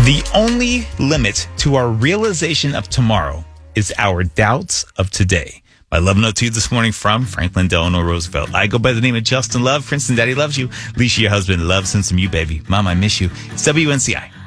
The only limit to our realization of tomorrow is our doubts of today. My love note to you this morning from Franklin Delano Roosevelt. I go by the name of Justin Love. Princeton Daddy loves you. Alicia, your husband, loves him some you, baby. Mom, I miss you. It's WNCI.